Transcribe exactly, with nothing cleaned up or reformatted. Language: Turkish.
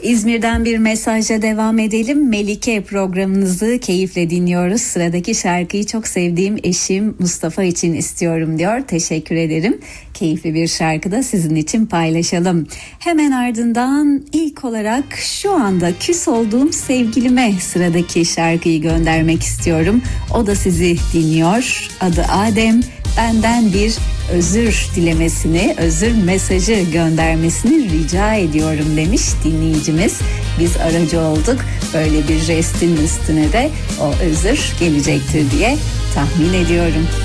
İzmir'den bir mesajla devam edelim. Melike, programınızı keyifle dinliyoruz. Sıradaki şarkıyı çok sevdiğim eşim Mustafa için istiyorum diyor. Teşekkür ederim. Keyifli bir şarkı da sizin için paylaşalım. Hemen ardından ilk olarak şu anda küs olduğum sevgilime sıradaki şarkıyı göndermek istiyorum. O da sizi dinliyor. Adı Adem. Benden bir özür dilemesini, özür mesajı göndermesini rica ediyorum demiş dinleyicimiz. Biz aracı olduk. Böyle bir jestin üstüne de o özür gelecektir diye tahmin ediyorum.